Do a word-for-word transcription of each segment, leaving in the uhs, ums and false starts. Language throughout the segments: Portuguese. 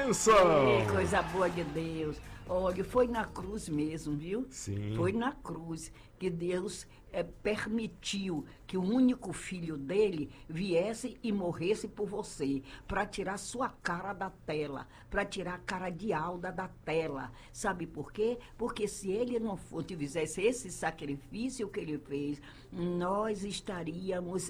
bênção! Ei, coisa boa de Deus. Olha, foi na cruz mesmo, viu? Sim. Foi na cruz que Deus é, permitiu que o único filho dele viesse e morresse por você, para tirar sua cara da tela, para tirar a cara de Alda da tela. Sabe por quê? Porque se ele não fosse, fizesse esse sacrifício que ele fez, nós estaríamos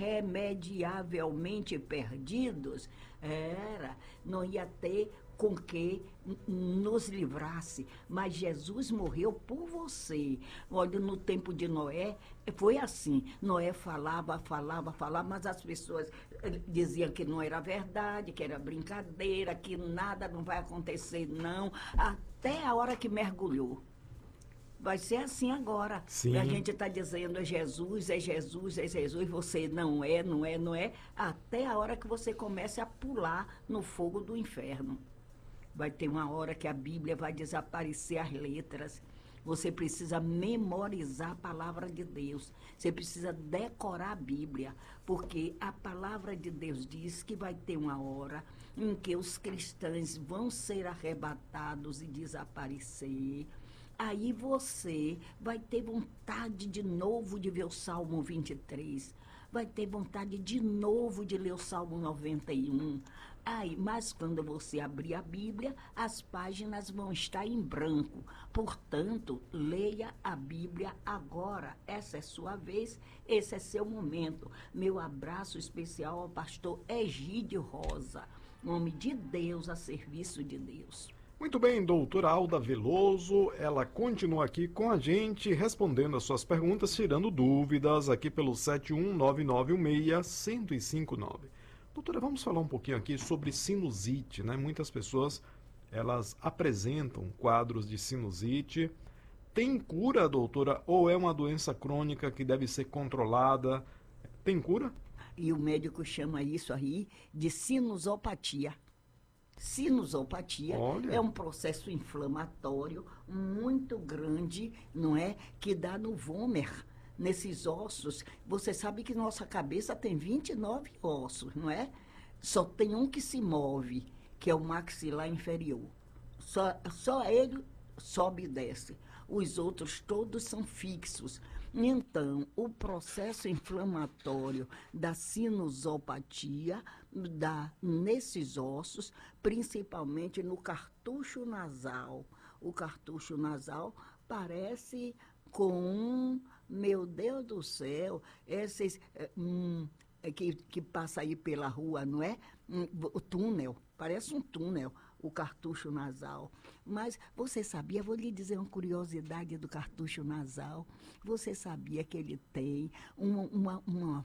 irremediavelmente perdidos. Era, não ia ter com que nos livrasse, mas Jesus morreu por você. Olha, no tempo de Noé, foi assim, Noé falava, falava, falava, mas as pessoas diziam que não era verdade, que era brincadeira, que nada não vai acontecer não, até a hora que mergulhou. Vai ser assim agora. Sim. A gente está dizendo é Jesus, é Jesus, é Jesus, você não é, não é, não é, até a hora que você comece a pular no fogo do inferno. Vai ter uma hora que a Bíblia vai desaparecer as letras. Você precisa memorizar a palavra de Deus. Você precisa decorar a Bíblia, porque a palavra de Deus diz que vai ter uma hora em que os cristãos vão ser arrebatados e desaparecer. Aí você vai ter vontade de novo de ver o Salmo vinte e três. Vai ter vontade de novo de ler o Salmo noventa e um. Aí, mas quando você abrir a Bíblia, as páginas vão estar em branco. Portanto, leia a Bíblia agora. Essa é sua vez, esse é seu momento. Meu abraço especial ao pastor Egídio Rosa, homem de Deus a serviço de Deus. Muito bem, doutora Alda Veloso, ela continua aqui com a gente, respondendo as suas perguntas, tirando dúvidas aqui pelo sete um nove nove um seis, um zero cinco nove. Doutora, vamos falar um pouquinho aqui sobre sinusite, né? Muitas pessoas, elas apresentam quadros de sinusite. Tem cura, doutora, ou é uma doença crônica que deve ser controlada? Tem cura? E o médico chama isso aí de sinusopatia. Sinusopatia Olha. É um processo inflamatório muito grande, não é? Que dá no vômer, nesses ossos. Você sabe que nossa cabeça tem vinte e nove ossos, não é? Só tem um que se move, que é o maxilar inferior. Só, só ele sobe e desce. Os outros todos são fixos. Então, o processo inflamatório da sinusopatia dá nesses ossos, principalmente no cartucho nasal. O cartucho nasal parece com um, meu Deus do céu, esses hum, que, que passa aí pela rua, não é? Um, o túnel, parece um túnel, o cartucho nasal. Mas você sabia, vou lhe dizer uma curiosidade do cartucho nasal, você sabia que ele tem uma, uma, uma,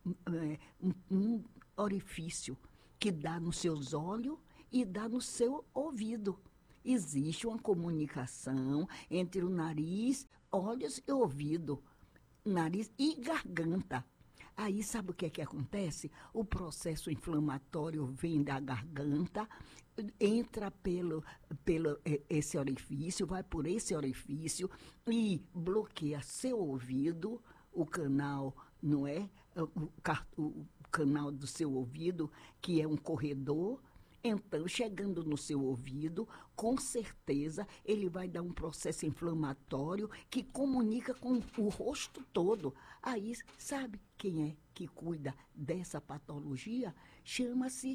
um, um orifício que dá nos seus olhos e dá no seu ouvido. Existe uma comunicação entre o nariz, olhos e ouvido, nariz e garganta. Aí sabe o que é que acontece? O processo inflamatório vem da garganta, entra pelo, pelo esse orifício, vai por esse orifício e bloqueia seu ouvido, o canal, não é? O, o canal do seu ouvido, que é um corredor. Então, chegando no seu ouvido, com certeza ele vai dar um processo inflamatório que comunica com o rosto todo. Aí, sabe quem é que cuida dessa patologia? Chama-se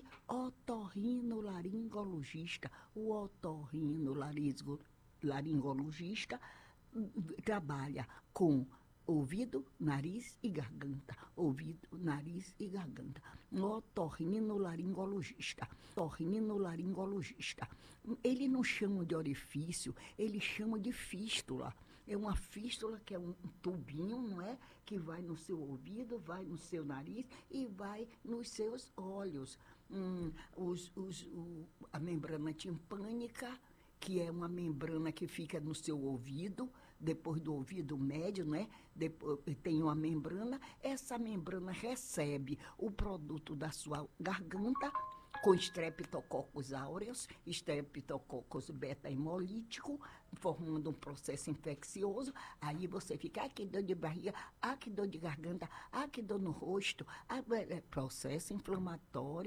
otorrinolaringologista. O otorrinolaringologista trabalha com ouvido, nariz e garganta. Ouvido, nariz e garganta. Otorrinolaringologista. Otorrinolaringologista. Ele não chama de orifício, ele chama de fístula. É uma fístula que é um tubinho, não é? Que vai no seu ouvido, vai no seu nariz e vai nos seus olhos. Hum, os, os, o, a membrana timpânica, que é uma membrana que fica no seu ouvido, depois do ouvido médio, né? Depois, tem uma membrana, essa membrana recebe o produto da sua garganta com Streptococcus aureus, Streptococcus beta-hemolítico, formando um processo infeccioso. Aí você fica, ah, que dor de barriga, ah, que dor de garganta, ah, que dor no rosto. Ah, é processo inflamatório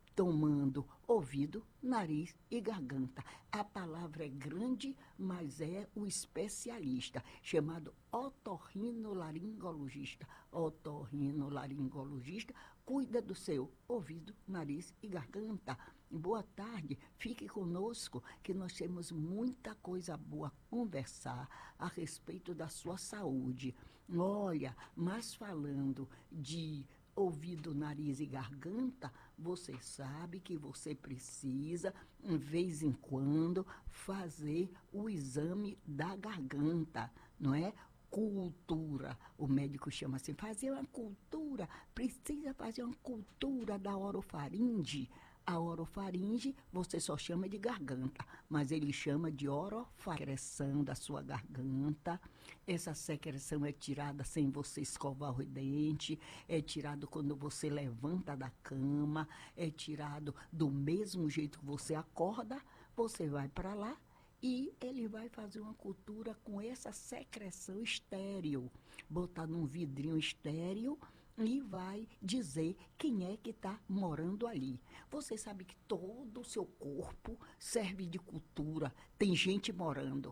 tomando ouvido, nariz e garganta. A palavra é grande, mas é o especialista, chamado otorrinolaringologista. Otorrinolaringologista cuida do seu ouvido, nariz e garganta. Boa tarde, fique conosco, que nós temos muita coisa boa a conversar a respeito da sua saúde. Olha, mas falando de ouvido, nariz e garganta, você sabe que você precisa, de vez em quando, fazer o exame da garganta, não é? Cultura, o médico chama assim, fazer uma cultura, precisa fazer uma cultura da orofaringe. A orofaringe você só chama de garganta, mas ele chama de orofaringe, secreção da sua garganta. Essa secreção é tirada sem você escovar o dente, é tirado quando você levanta da cama, é tirado do mesmo jeito que você acorda, você vai para lá e ele vai fazer uma cultura com essa secreção estéril, botar num vidrinho estéril e vai dizer quem é que está morando ali. Você sabe que todo o seu corpo serve de cultura, tem gente morando.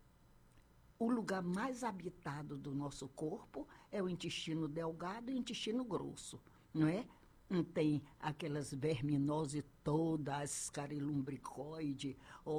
O lugar mais habitado do nosso corpo é o intestino delgado e o intestino grosso, não é? Não tem aquelas verminoses todas, carilumbricoide,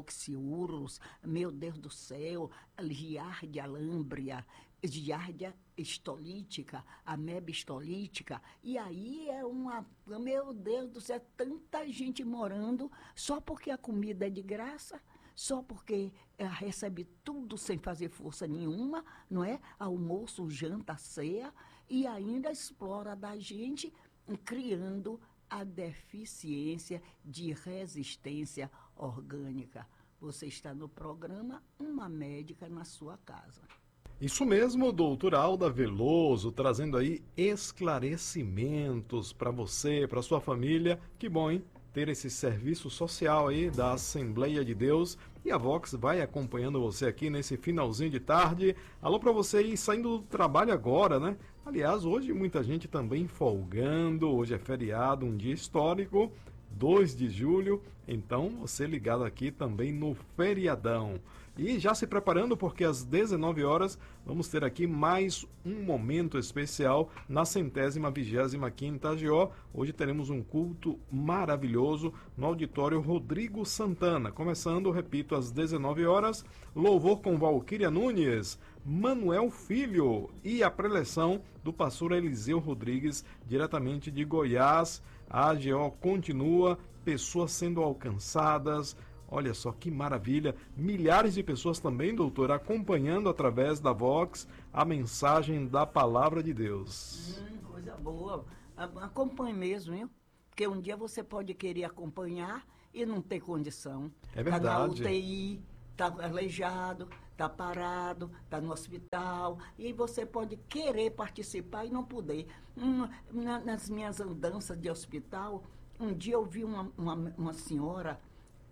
oxiurus, meu Deus do céu, giardia lâmbria, giardia estolítica, ameba estolítica, e aí é uma, meu Deus do céu, tanta gente morando só porque a comida é de graça, só porque ela recebe tudo sem fazer força nenhuma, não é? Almoço, janta, ceia, e ainda explora da gente, criando a deficiência de resistência orgânica. Você está no programa Uma Médica na Sua Casa. Isso mesmo, doutora Alda Veloso, trazendo aí esclarecimentos para você, para sua família. Que bom, hein? Ter esse serviço social aí da Assembleia de Deus. E a Vox vai acompanhando você aqui nesse finalzinho de tarde. Alô para você aí saindo do trabalho agora, né? Aliás, hoje muita gente também folgando. Hoje é feriado, um dia histórico, dois de julho. Então, você ligado aqui também no feriadão. E já se preparando, porque às dezenove horas vamos ter aqui mais um momento especial na centésima vigésima quinta A G O. Hoje teremos um culto maravilhoso no auditório Rodrigo Santana. Começando, repito, às dezenove horas, louvor com Valquíria Nunes, Manuel Filho e a preleção do pastor Eliseu Rodrigues, diretamente de Goiás. A A G O continua, pessoas sendo alcançadas. Olha só que maravilha, milhares de pessoas também, doutor, acompanhando através da Vox a mensagem da Palavra de Deus. Hum, coisa boa, acompanhe mesmo, hein? Porque um dia você pode querer acompanhar e não ter condição. É verdade. Está na U T I, está aleijado, está parado, está no hospital, e você pode querer participar e não poder. Hum, na, nas minhas andanças de hospital, um dia eu vi uma, uma, uma senhora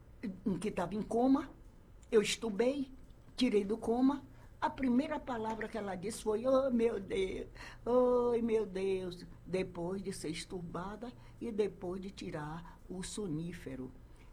que estava em coma, eu estubei, tirei do coma, a primeira palavra que ela disse foi, oh meu Deus, oh meu Deus, depois de ser estubada e depois de tirar o sonífero.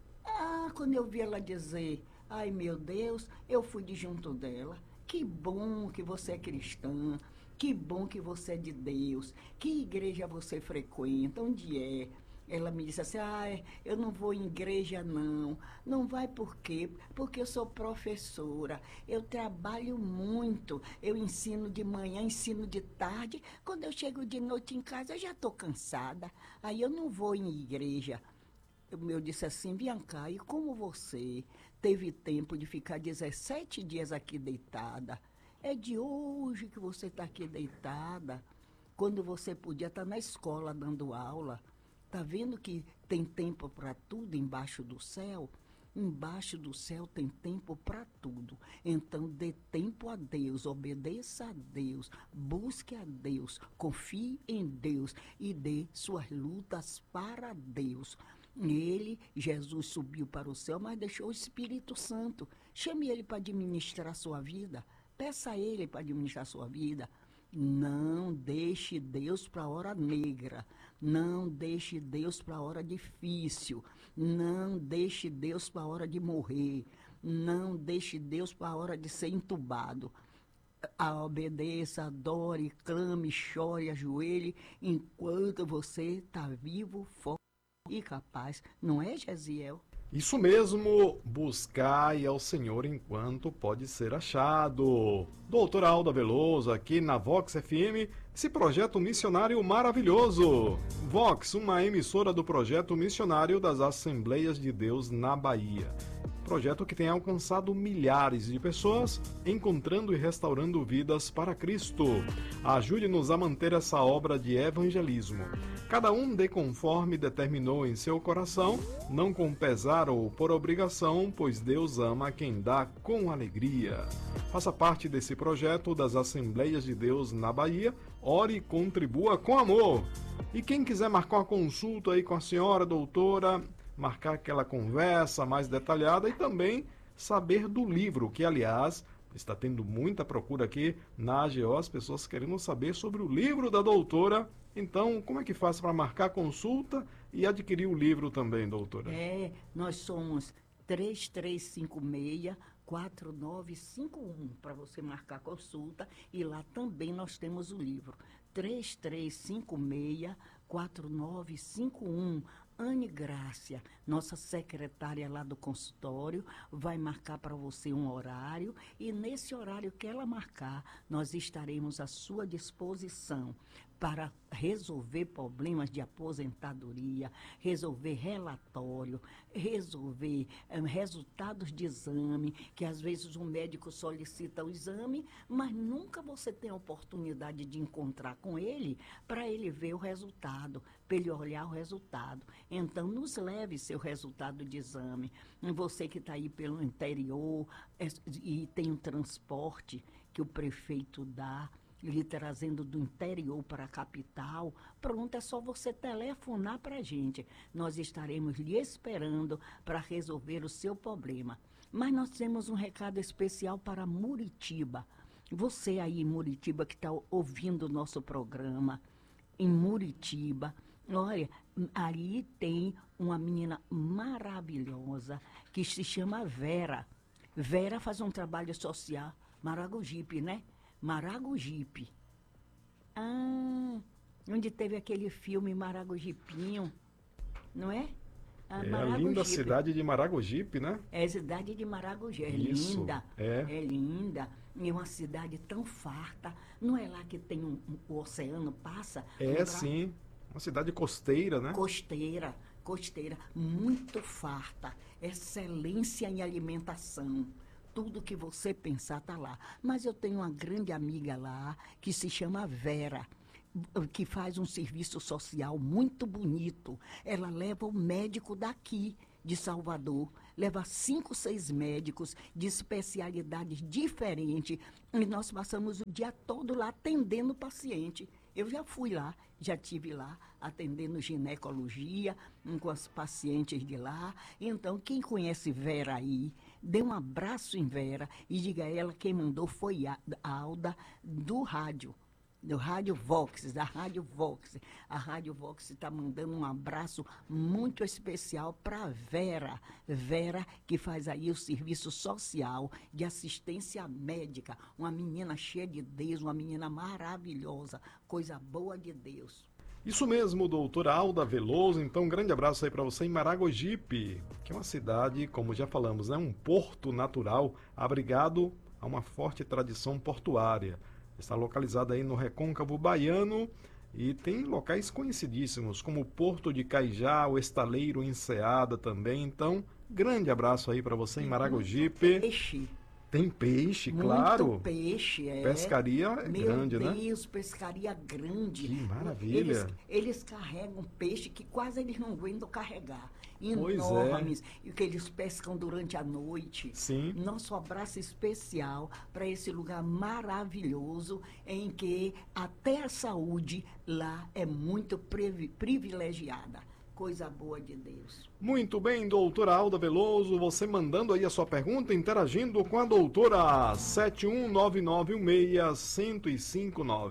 Ah, quando eu vi ela dizer, ai meu Deus, eu fui de junto dela, que bom que você é cristã, que bom que você é de Deus, que igreja você frequenta, onde é? Ela me disse assim, ah, eu não vou em igreja não. Não vai por quê? Porque eu sou professora, eu trabalho muito, eu ensino de manhã, ensino de tarde, quando eu chego de noite em casa eu já estou cansada, aí eu não vou em igreja. Eu, eu disse assim, Bianca, e como você teve tempo de ficar dezessete dias aqui deitada? É de hoje que você está aqui deitada, quando você podia estar na escola dando aula. Está vendo que tem tempo para tudo embaixo do céu? Embaixo do céu tem tempo para tudo. Então, dê tempo a Deus, obedeça a Deus, busque a Deus, confie em Deus e dê suas lutas para Deus. Ele, Jesus, subiu para o céu, mas deixou o Espírito Santo. Chame ele para administrar a sua vida. Peça a ele para administrar a sua vida. Não deixe Deus para a hora negra. Não deixe Deus para a hora difícil. Não deixe Deus para a hora de morrer. Não deixe Deus para a hora de ser entubado. A obedeça, adore, clame, chore, ajoelhe, enquanto você está vivo, forte e capaz. Não é, Gesiel? Isso mesmo, buscai ao Senhor enquanto pode ser achado. Doutora Alda Veloso, aqui na Vox F M, esse projeto missionário maravilhoso. Vox, uma emissora do projeto missionário das Assembleias de Deus na Bahia. Projeto que tem alcançado milhares de pessoas, encontrando e restaurando vidas para Cristo. Ajude-nos a manter essa obra de evangelismo. Cada um dê conforme determinou em seu coração, não com pesar ou por obrigação, pois Deus ama quem dá com alegria. Faça parte desse projeto das Assembleias de Deus na Bahia, ore e contribua com amor. E quem quiser marcar uma consulta aí com a senhora, doutora, marcar aquela conversa mais detalhada e também saber do livro, que aliás está tendo muita procura aqui na A G O, as pessoas querendo saber sobre o livro da doutora. Então, como é que faz para marcar consulta e adquirir o livro também, doutora? É, nós somos três três cinco seis, quatro nove cinco um para você marcar consulta, e lá também nós temos o livro. três três cinco seis, quatro nove cinco um. Anne Grácia, nossa secretária lá do consultório, vai marcar para você um horário, e nesse horário que ela marcar, nós estaremos à sua disposição para resolver problemas de aposentadoria, resolver relatório, resolver um, resultados de exame, que às vezes o médico solicita o exame, mas nunca você tem a oportunidade de encontrar com ele para ele ver o resultado, para ele olhar o resultado. Então, nos leve seu resultado de exame. Você que está aí pelo interior é, e tem um transporte que o prefeito dá, lhe trazendo do interior para a capital, pronto, é só você telefonar para a gente. Nós estaremos lhe esperando para resolver o seu problema. Mas nós temos um recado especial para Muritiba. Você aí em Muritiba que está ouvindo o nosso programa, em Muritiba, olha, ali tem uma menina maravilhosa que se chama Vera. Vera faz um trabalho social, Maragogipe, né? Maragogipe. Ah, onde teve aquele filme Maragogipinho, não é? A é a linda cidade de Maragogipe, né? É a cidade de Maragogipe. É Isso, linda. É. é linda. É uma cidade tão farta. Não é lá que tem um, um, o oceano passa? É, um sim. Uma cidade costeira, né? Costeira, costeira. Muito farta. Excelência em alimentação. Tudo que você pensar está lá. Mas eu tenho uma grande amiga lá, que se chama Vera, que faz um serviço social muito bonito. Ela leva o médico daqui, de Salvador, leva cinco, seis médicos de especialidades diferentes, e nós passamos o dia todo lá atendendo o paciente. Eu já fui lá, já estive lá, atendendo ginecologia com as pacientes de lá. Então, quem conhece Vera aí, dê um abraço em Vera e diga a ela que quem mandou foi a Alda do rádio, do Rádio Vox, da Rádio Vox. A Rádio Vox está mandando um abraço muito especial para Vera. Vera, que faz aí o serviço social de assistência médica. Uma menina cheia de Deus, uma menina maravilhosa, coisa boa de Deus. Isso mesmo, doutora Alda Veloso. Então, um grande abraço aí para você em Maragogipe, que é uma cidade, como já falamos, é né, um porto natural, abrigado a uma forte tradição portuária. Está localizada aí no Recôncavo Baiano e tem locais conhecidíssimos, como o Porto de Caijá, o Estaleiro Enseada também. Então, grande abraço aí para você em Maragogipe. Peixe. Tem peixe, Muito claro. peixe, é. Pescaria é Meu grande, Deus, né? Meu Deus, pescaria grande. Que maravilha. Eles, eles carregam peixe que quase eles não aguentam carregar. Pois Enormes. É. E que eles pescam durante a noite. Sim. Nosso abraço especial para esse lugar maravilhoso em que até a saúde lá é muito privilegiada. Coisa boa de Deus. Muito bem, doutora Alda Veloso, você mandando aí a sua pergunta, interagindo com a doutora sete um nove nove um seis, um zero cinco nove.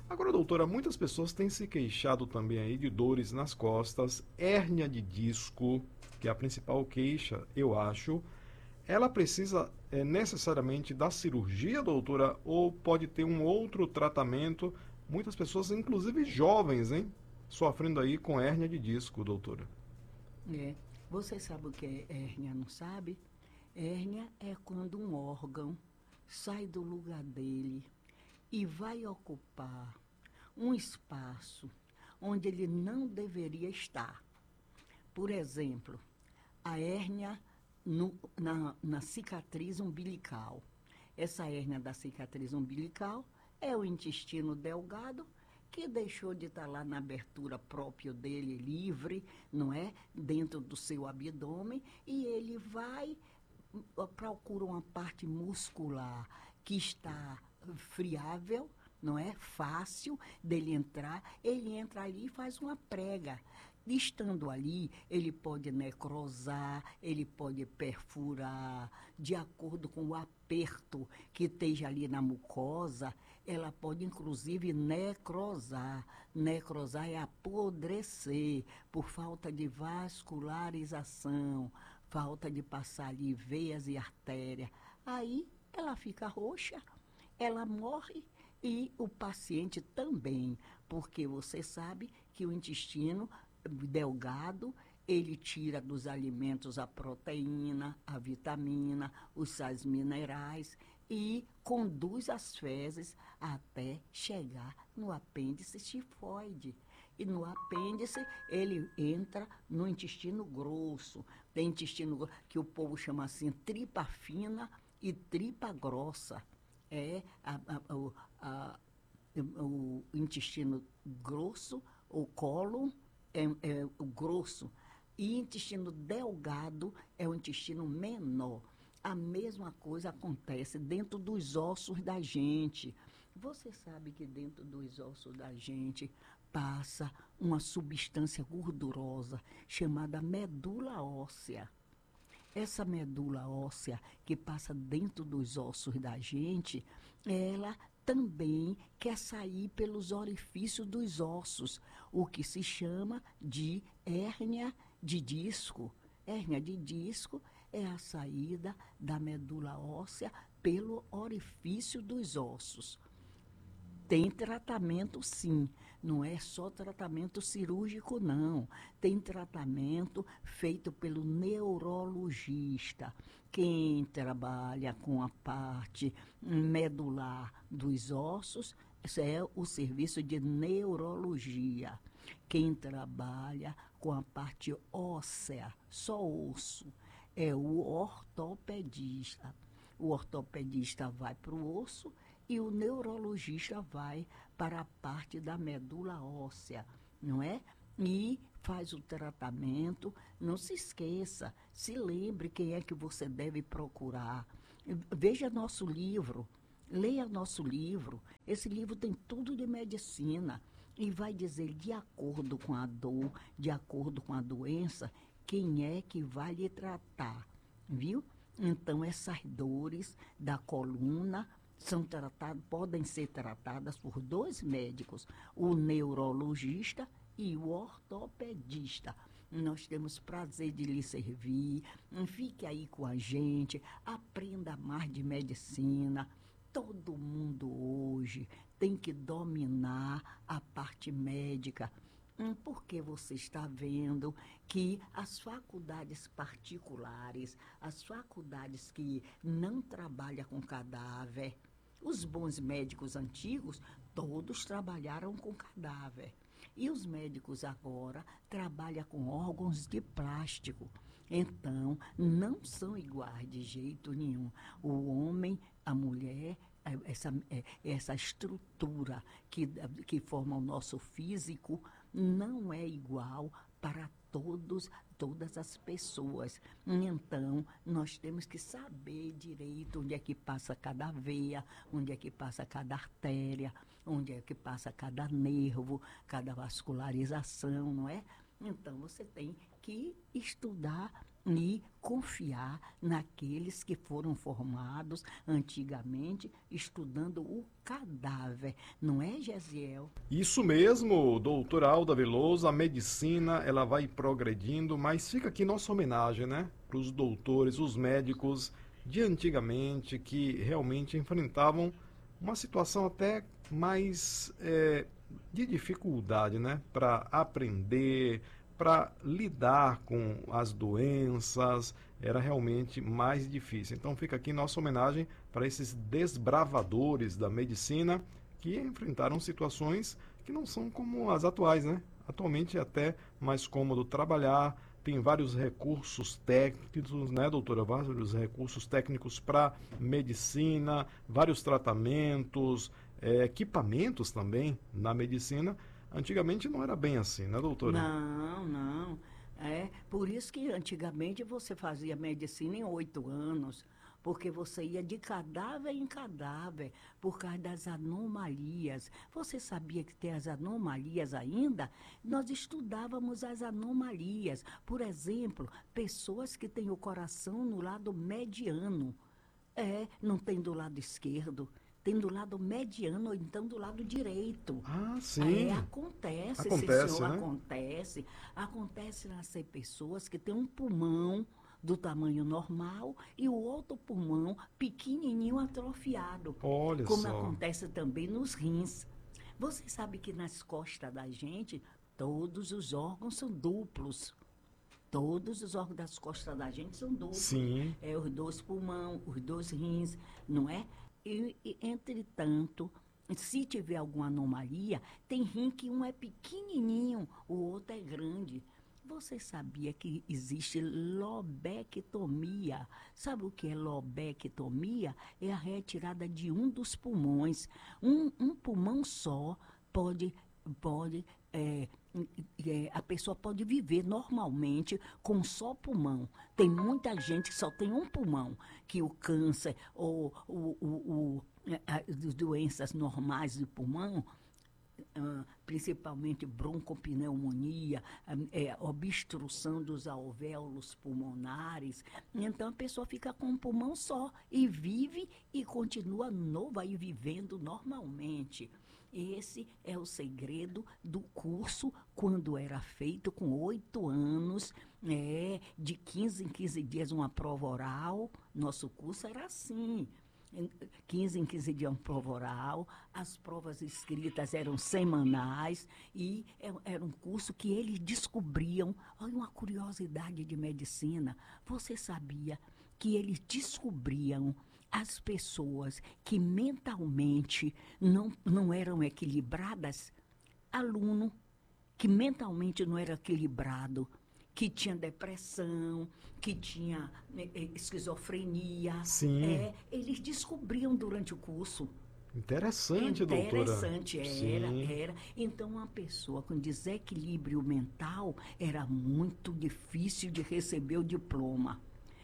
Agora, doutora, muitas pessoas têm se queixado também aí de dores nas costas, hérnia de disco, que é a principal queixa, eu acho. Ela precisa é, necessariamente da cirurgia, doutora, ou pode ter um outro tratamento? Muitas pessoas, inclusive jovens, hein, sofrendo aí com hérnia de disco, doutora. É. Você sabe o que é hérnia, não sabe? Hérnia é quando um órgão sai do lugar dele e vai ocupar um espaço onde ele não deveria estar. Por exemplo, a hérnia no, na, na cicatriz umbilical. Essa hérnia da cicatriz umbilical é o intestino delgado que deixou de estar lá na abertura própria dele, livre, não é? Dentro do seu abdômen, e ele vai, procura uma parte muscular que está friável, não é? Fácil dele entrar, ele entra ali e faz uma prega. Estando ali, ele pode necrosar, ele pode perfurar, de acordo com o aperto que esteja ali na mucosa, ela pode inclusive necrosar. Necrosar é apodrecer por falta de vascularização, falta de passar ali veias e artérias. Aí ela fica roxa, ela morre e o paciente também, porque você sabe que o intestino delgado, ele tira dos alimentos a proteína, a vitamina, os sais minerais e conduz as fezes até chegar no apêndice tifoide. E no apêndice, ele entra no intestino grosso. Tem intestino que o povo chama assim tripa fina e tripa grossa. É a, a, a, a, o intestino grosso, o cólon, é, é o grosso, e intestino delgado é o intestino menor. A mesma coisa acontece dentro dos ossos da gente. Você sabe que dentro dos ossos da gente passa uma substância gordurosa chamada medula óssea. Essa medula óssea que passa dentro dos ossos da gente, ela também quer sair pelos orifícios dos ossos, o que se chama de hérnia de disco. Hérnia de disco é a saída da medula óssea pelo orifício dos ossos. Tem tratamento, sim. Não é só tratamento cirúrgico, não. Tem tratamento feito pelo neurologista. Quem trabalha com a parte medular dos ossos, isso é o serviço de neurologia. Quem trabalha com a parte óssea, só osso, é o ortopedista. O ortopedista vai para o osso e o neurologista vai para a parte da medula óssea, não é? E faz o tratamento. Não se esqueça, se lembre quem é que você deve procurar. Veja nosso livro, leia nosso livro. Esse livro tem tudo de medicina e vai dizer, de acordo com a dor, de acordo com a doença, quem é que vai lhe tratar, viu? Então, essas dores da coluna são tratadas, podem ser tratadas por dois médicos, o neurologista e o ortopedista. Nós temos prazer de lhe servir. Fique aí com a gente, aprenda mais de medicina. Todo mundo hoje tem que dominar a parte médica. Porque você está vendo que as faculdades particulares, as faculdades que não trabalham com cadáver, os bons médicos antigos, todos trabalharam com cadáver. E os médicos agora trabalham com órgãos de plástico. Então, não são iguais de jeito nenhum. O homem, a mulher, essa, essa estrutura que, que forma o nosso físico não é igual para todos, todas as pessoas. Então, nós temos que saber direito onde é que passa cada veia, onde é que passa cada artéria, onde é que passa cada nervo, cada vascularização, não é? Então, você tem que estudar e confiar naqueles que foram formados antigamente estudando o cadáver. Não é, Gesiel? Isso mesmo, doutora Alda Veloso, a medicina ela vai progredindo, mas fica aqui nossa homenagem, né? Para os doutores, os médicos de antigamente que realmente enfrentavam uma situação até mais é, de dificuldade, né? Para aprender, para lidar com as doenças, era realmente mais difícil. Então fica aqui nossa homenagem para esses desbravadores da medicina que enfrentaram situações que não são como as atuais, né? Atualmente é até mais cômodo trabalhar, tem vários recursos técnicos, né, doutora? Vários recursos técnicos para medicina, vários tratamentos, é, equipamentos também na medicina. Antigamente não era bem assim, né, doutora? Não, não. É por isso que antigamente você fazia medicina em oito anos, porque você ia de cadáver em cadáver, por causa das anomalias. Você sabia que tem as anomalias ainda? Nós estudávamos as anomalias. Por exemplo, pessoas que têm o coração no lado mediano. É, não tem do lado esquerdo. Tem do lado mediano ou então do lado direito. Ah, sim. É, acontece, Acontece, sim, senhor, né? acontece. Acontece nascer pessoas que têm um pulmão do tamanho normal e o outro pulmão pequenininho atrofiado. Olha Como só. acontece também nos rins. Você sabe que nas costas da gente, todos os órgãos são duplos. Todos os órgãos das costas da gente são duplos. Sim. É, os dois pulmão, os dois rins, não é? E, e, entretanto, se tiver alguma anomalia, tem rim que um é pequenininho, o outro é grande. Você sabia que existe lobectomia? Sabe o que é lobectomia? É a retirada de um dos pulmões. Um, um pulmão só pode, pode é, é, a pessoa pode viver normalmente com só pulmão. Tem muita gente que só tem um pulmão, que o câncer ou o, o, o, as doenças normais do pulmão, Uh, principalmente broncopneumonia, uh, é, obstrução dos alvéolos pulmonares. Então a pessoa fica com um pulmão só e vive e continua nova e vivendo normalmente. Esse é o segredo do curso quando era feito com oito anos, é, de quinze em quinze dias uma prova oral. Nosso curso era assim. quinze em quinze dias uma prova oral, as provas escritas eram semanais e era um curso que eles descobriam. Olha uma curiosidade de medicina, você sabia que eles descobriam as pessoas que mentalmente não, não eram equilibradas? Aluno que mentalmente não era equilibrado, que tinha depressão, que tinha eh, esquizofrenia. Sim. É, eles descobriam durante o curso. Interessante, doutora. Interessante, era, Sim. era. Então, uma pessoa com desequilíbrio mental era muito difícil de receber o diploma.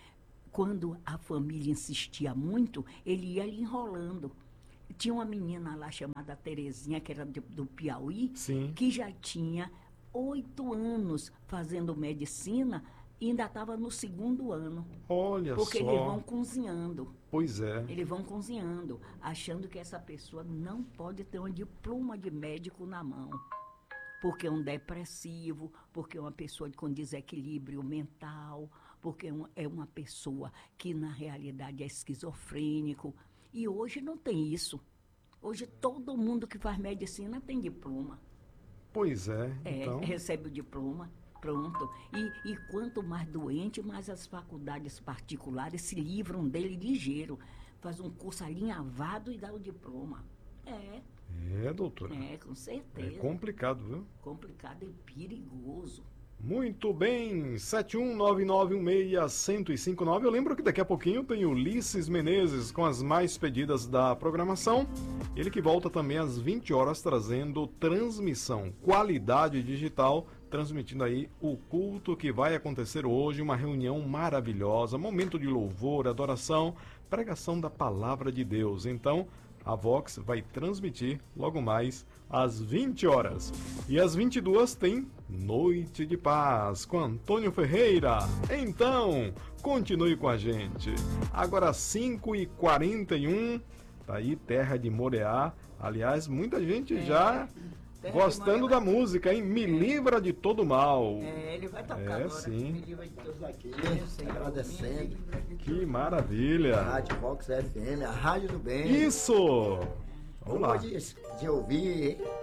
Quando a família insistia muito, ele ia enrolando. Tinha uma menina lá chamada Terezinha, que era do, do Piauí, Sim. que já tinha oito anos fazendo medicina e ainda estava no segundo ano. Olha porque só. eles vão cozinhando. Pois é. Eles vão cozinhando, achando que essa pessoa não pode ter um diploma de médico na mão. Porque é um depressivo, porque é uma pessoa com desequilíbrio mental, porque é uma, é uma pessoa que na realidade é esquizofrênico. E hoje não tem isso. Hoje todo mundo que faz medicina tem diploma. Pois é, É, então... recebe o diploma, pronto. E, e quanto mais doente, mais as faculdades particulares se livram dele ligeiro. Faz um curso alinhavado e dá o diploma. É. É, doutora. É, com certeza. É complicado, viu? Complicado e perigoso. Muito bem, sete um nove nove um seis zero zero cinco nove. Eu lembro que daqui a pouquinho tem Ulisses Menezes com as mais pedidas da programação. Ele que volta também às vinte horas trazendo transmissão, qualidade digital, transmitindo aí o culto que vai acontecer hoje, uma reunião maravilhosa, momento de louvor, adoração, pregação da palavra de Deus. Então, a Vox vai transmitir logo mais às vinte horas. E às vinte e duas tem Noite de Paz com Antônio Ferreira. Então, continue com a gente. Agora cinco e quarenta e um, tá aí Terra de Moreá. Aliás, muita gente É, já Terra gostando de da Moreá. música, hein? Me livra de todo mal. É, ele vai tocar É, agora. sim. Me livra de todos Aqui, Meu Senhor, agradecendo. me livra de Que todos. maravilha. Rádio Fox F M, a Rádio do Bem. Isso! Vamos lá. Boa de, de ouvir, hein?